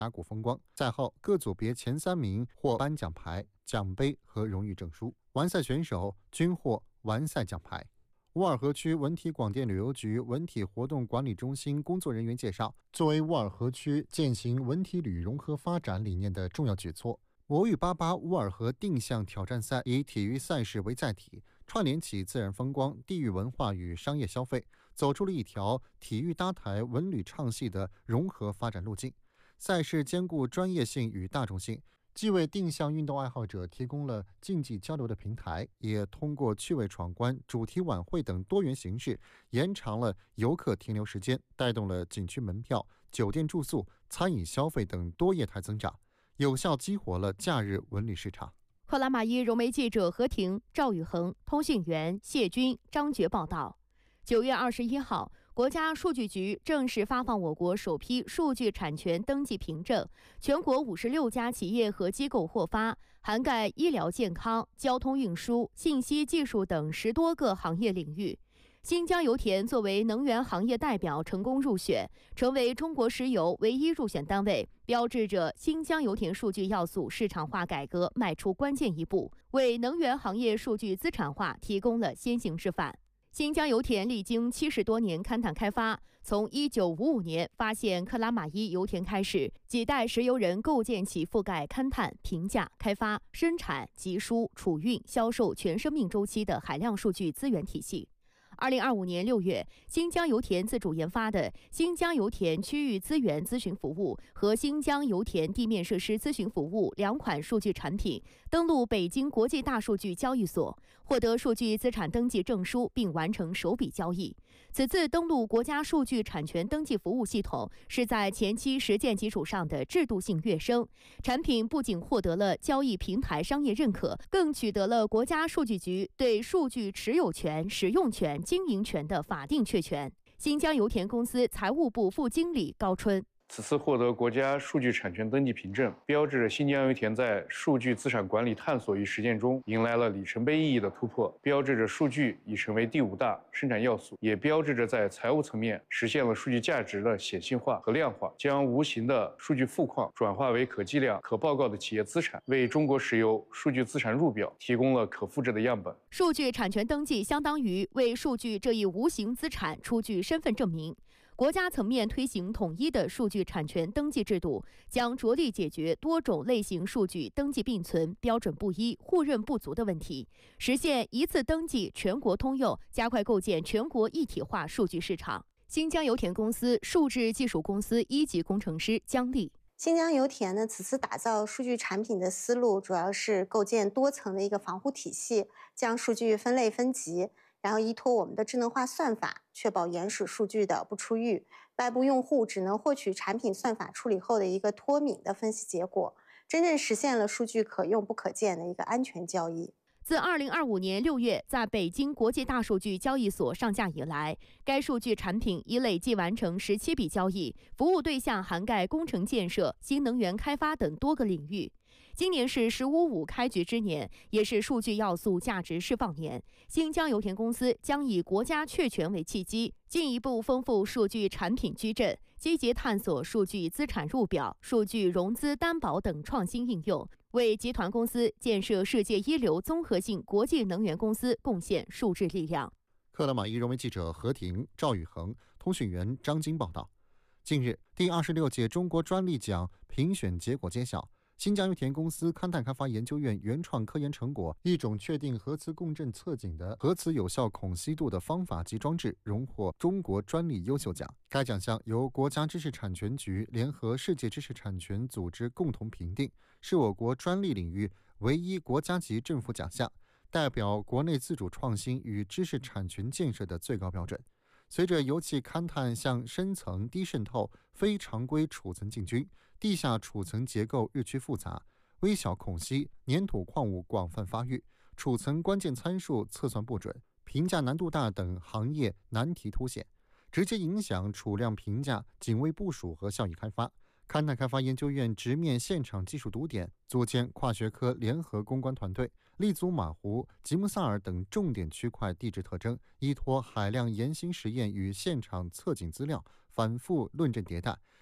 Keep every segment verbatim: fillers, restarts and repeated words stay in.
峡谷风光。赛后，各组别前三名获颁奖牌、奖杯和荣誉证书，完赛选手均获完赛奖牌。乌尔河区文体广电旅游局文体活动管理中心工作人员介绍，作为乌尔河区践行文体旅融合发展理念的重要举措，我与八八乌尔河定向挑战赛以体育赛事为载体，串联起自然风光、地域文化与商业消费，走出了一条体育搭台、文旅唱戏的融合发展路径。赛事兼顾专业性与大众性，既为定向运动爱好者提供了竞技交流的平台，也通过趣味闯关、主题晚会等多元形式，延长了游客停留时间，带动了景区门票、酒店住宿、餐饮消费等多业态增长，有效激活了假日文旅市场。 克拉玛依融媒记者何婷、赵宇恒，通讯员谢军、张觉报道。九月二十一号，国家数据局正式发放我国首批数据产权登记凭证，全国五十六家企业和机构获发，涵盖医疗健康、交通运输、信息技术等十多个行业领域。新疆油田作为能源行业代表成功入选，成为中国石油唯一入选单位，标志着新疆油田数据要素市场化改革迈出关键一步，为能源行业数据资产化提供了先行示范。新疆油田历经七十多年勘探开发，从一九五五年发现克拉玛依油田开始，几代石油人构建起覆盖勘探、评价、开发、生产、集输、储运、销售全生命周期的海量数据资源体系。二零二五年六月，新疆油田自主研发的新疆油田区域资源咨询服务和新疆油田地面设施咨询服务两款数据产品登陆北京国际大数据交易所，获得数据资产登记证书，并完成首笔交易。此次登陆国家数据产权登记服务系统是在前期实践基础上的制度性跃升，产品不仅获得了交易平台商业认可，更取得了国家数据局对数据持有权、使用权、经营权的法定确权。新疆油田公司财务部副经理高春， 此次获得国家数据产权登记凭证，标志着新疆油田在数据资产管理探索与实践中迎来了里程碑意义的突破，标志着数据已成为第五大生产要素，也标志着在财务层面实现了数据价值的显性化和量化，将无形的数据富矿转化为可计量、可报告的企业资产，为中国石油数据资产入表提供了可复制的样本。 数据产权登记相当于为数据这一无形资产出具身份证明。国家层面推行统一的数据产权登记制度，将着力解决多种类型数据登记并存、标准不一、互认不足的问题，实现一次登记全国通用，加快构建全国一体化数据市场。新疆油田公司数质技术公司一级工程师姜丽。 新疆油田呢，此次打造数据产品的思路主要是构建多层的一个防护体系，将数据分类分级，然后依托我们的智能化算法，确保原始数据的不出狱，外部用户只能获取产品算法处理后的一个脱敏的分析结果，真正实现了数据可用不可见的一个安全交易。 自二零二五年六月在北京国际大数据交易所上架以来，该数据产品已累计完成十七笔交易，服务对象涵盖工程建设、新能源开发等多个领域。今年是“十五五”开局之年，也是数据要素价值释放年。新疆油田公司将以国家确权为契机，进一步丰富数据产品矩阵，积极探索数据资产入表、数据融资担保等创新应用，为集团公司建设世界一流综合性国际能源公司贡献数字力量。 克拉玛依融媒记者何婷、赵宇恒，通讯员张晶报道。近日，第二十六届中国专利奖评选结果揭晓。新疆油田公司勘探开发研究院原创科研成果，一种确定核磁共振测景的核磁有效孔析度的方法及装置，荣获中国专利优秀奖。该奖项由国家知识产权局联合世界知识产权组织共同评定，是我国专利领域唯一国家级政府奖项，代表国内自主创新与知识产权建设的最高标准。随着油气勘探向深层低渗透、非常规储层进军，地下储层结构日趋复杂，微小孔隙、粘土矿物广泛发育，储层关键参数测算不准，评价难度大等行业难题凸显，直接影响储量评价、警卫部署和效益开发。勘探开发研究院直面现场技术堵点，组建跨学科联合攻关团队，立足马湖、吉木萨尔等重点区块地质特征，依托海量严刑实验与现场测景资料，反复论证迭代，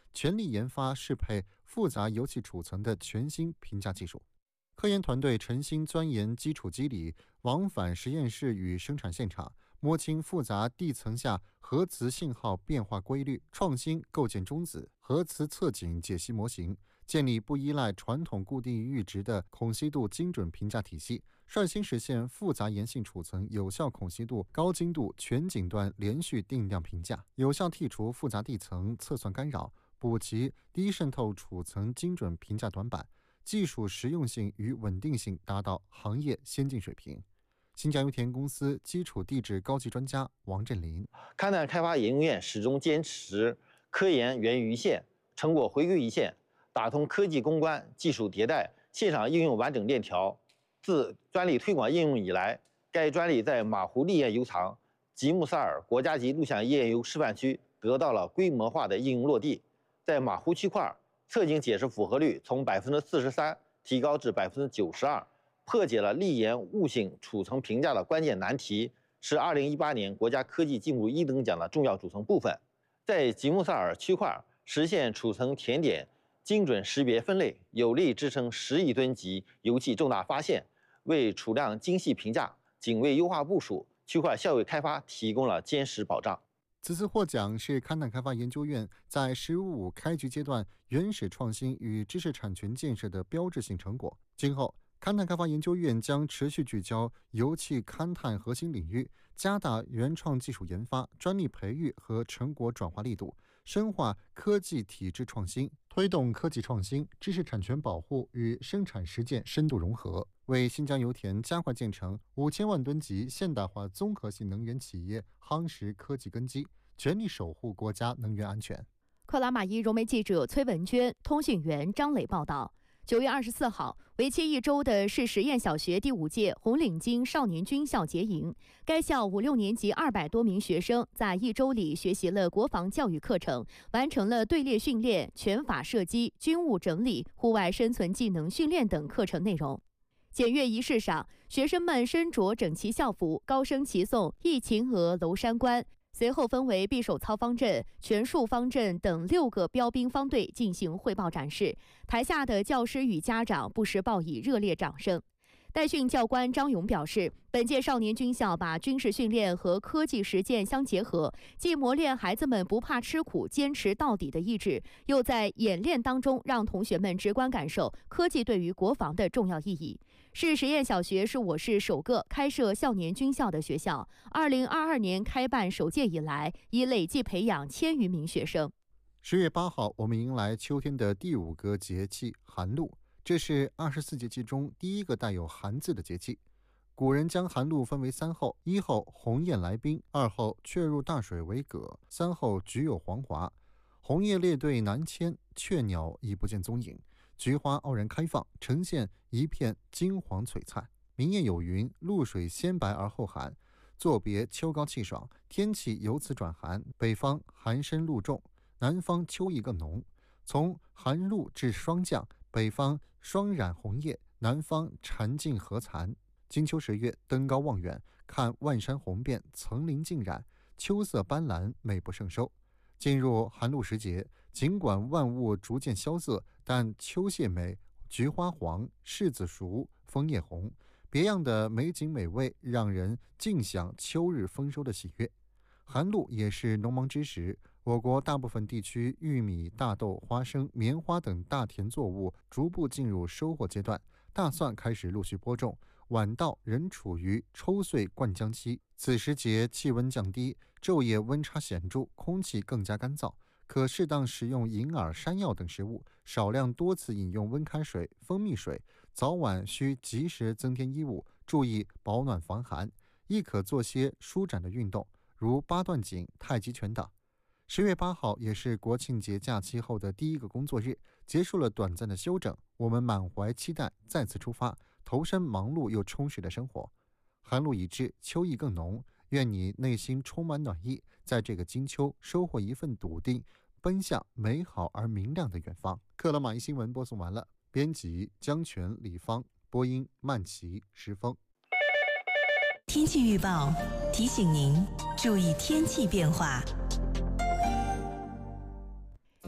全力研发适配复杂油气储存的全新评价技术。科研团队诚心钻研基础机理，往返实验室与生产现场，摸清复杂地层下核磁信号变化规律，创新构建中子核磁测景解析模型，建立不依赖传统固定阈值的孔隙度精准评价体系，率先实现复杂盐性储存有效孔隙度高精度全景段连续定量评价，有效剔除复杂地层测算干扰，补齐低渗透储存精准评价短板，技术实用性与稳定性达到行业先进水平。新疆油田公司基础地质高级专家王振林： 勘探开发研究院始终坚持科研源于一线，成果回归一线，打通科技攻关、技术迭代、线上应用完整链条。自专利推广应用以来，该专利在马湖砾岩油藏、吉木萨尔国家级录像页岩油示范区得到了规模化的应用落地。在马湖区块，测景解释符合率从百分之四十三提高至百分之九十二，破解了砾岩物性储存评价的关键难题，是二零一八年国家科技进步一等奖的重要组成部分。在吉木萨尔区块实现储存甜点精准识别分类，有力支撑十亿吨级油气重大发现，为储量精细评价、警卫优化部署、区块效率开发提供了坚实保障。 此次获奖是勘探开发研究院在“十五五”开局阶段原始创新与知识产权建设的标志性成果。今后，勘探开发研究院将持续聚焦油气勘探核心领域，加大原创技术研发、专利培育和成果转化力度，深化科技体制创新，推动科技创新、知识产权保护与生产实践深度融合，为新疆油田加快建成五千万吨级现代化综合性能源企业夯实科技根基，全力守护国家能源安全。 克拉玛依融媒记者崔文娟、通讯员张磊报道。九月二十四号，为期一周的市实验小学第五届红领巾少年军校结营。该校五六年级二百多名学生在一周里学习了国防教育课程，完成了队列训练、拳法射击、军务整理、户外生存技能训练等课程内容。检阅仪式上，学生们身着整齐校服，高声齐颂《忆秦娥娄山关》。随后分为匕首操方阵、拳术方阵等六个标兵方队进行汇报展示，台下的教师与家长不时报以热烈掌声。代训教官张勇表示，本届少年军校把军事训练和科技实践相结合，既磨练孩子们不怕吃苦、坚持到底的意志，又在演练当中让同学们直观感受科技对于国防的重要意义。市实验小学是我市首个开设少年军校的学校，二零二二年开办首届以来，已累计培养千余名学生。 十月八号，我们迎来秋天的第五个节气寒露。这是二十四节气中第一个带有寒字的节气。古人将寒露分为三候：一候鸿雁来宾，二候雀入大水为蛤，三候菊有黄华。红叶列队南迁，雀鸟已不见踪影，菊花傲然开放，呈现一片金黄璀璨。民谚有云：露水先白而后寒，作别秋高气爽，天气由此转寒，北方寒深露重，南方秋意更浓。从寒露至霜降，北方霜染红叶，南方蝉尽荷残。金秋十月，登高望远，看万山红遍，层林尽染，秋色斑斓，美不胜收。进入寒露时节，尽管万物逐渐萧瑟，但秋谢美，菊花黄，柿子熟，枫叶红，别样的美景美味，让人尽享秋日丰收的喜悦。寒露也是农忙之时，我国大部分地区玉米、大豆、花生、棉花等大田作物逐步进入收获阶段，大蒜开始陆续播种，晚稻仍处于抽穗灌浆期。此时节气温降低，昼夜温差显著，空气更加干燥，可适当食用银耳、山药等食物，少量多次饮用温开水、蜂蜜水，早晚需及时增添衣物，注意保暖防寒，亦可做些舒展的运动，如八段锦、太极拳等。十月八号也是国庆节假期后的第一个工作日，结束了短暂的休整，我们满怀期待再次出发，投身忙碌又充实的生活。寒露已至，秋意更浓，愿你内心充满暖意，在这个金秋收获一份笃定，奔向美好而明亮的远方。克拉玛依新闻播送完了，编辑江泉、李芳，播音曼琪、石峰。 天气预报提醒您注意天气变化。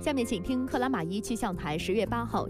下面请听克拉玛依气象台十月八号